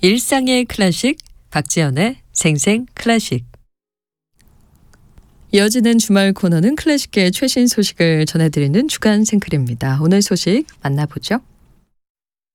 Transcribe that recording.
일상의 클래식, 박지연의 생생 클래식. 이어지는 주말 코너는 클래식계의 최신 소식을 전해드리는 주간 생클입니다. 오늘 소식 만나보죠.